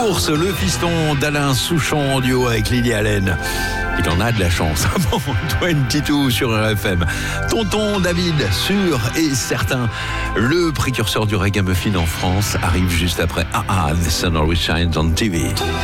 Source, le fiston d'Alain Souchon en duo avec Lily Allen. Il en a de la chance. Bon, 22 sur RFM. Tonton David, sûr et certain. Le précurseur du ragamuffin en France arrive juste après. The Sun Always Shines on TV.